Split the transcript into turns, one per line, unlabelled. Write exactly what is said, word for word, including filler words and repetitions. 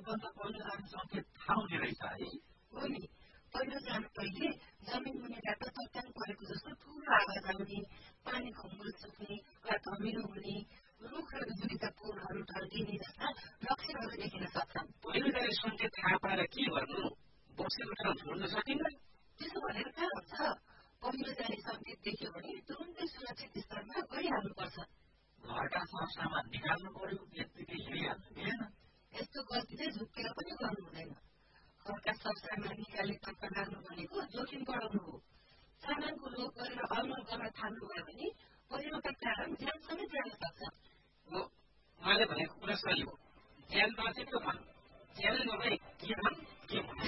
सबभन्दा पहिलो जाने सङ्केत थाहा हुने रहेछ है
हो नि पहिलो जान पहिले जमिन मुनिबाट चट्टान परेको जस्तो ठुलो आवाज आउने पानीको मुल सुक्ने वा धमिलो हुने रुख र बिजुलीका पोलहरू ढल्किने जस्ता लक्षणहरू देखिन सक्छन्।
पहिलो जाने सङ्केत थाहा पाएर के गर्नु बसेको ठाउँ छोड्न सकिन्न
त्यसो भनेर कहाँ हुन्छ पहिलो जाने सङ्केत देख्यो भने तुरुन्तै सुरक्षित स्थलमा गइहाल्नुपर्छ।
घरका सरसामान निकाल्नु पर्यो यत्तिकै हिँडिहाल्नु भएन
यस्तो गल्ती चाहिँ झुक्केर पनि गर्नु हुँदैन। घरका सरसामान निकालेतर्फ लाग्नु भनेको जोखिम बढाउनु हो। सामानको लोभ गरेर अलमल गर्न थाल्नुभयो भने पहिरोका कारण ज्यान समेत जान सक्छ।
उहाँले भनेको कुरा सही हो ज्यान बाँचेको भन् ज्यान नभए के भन् के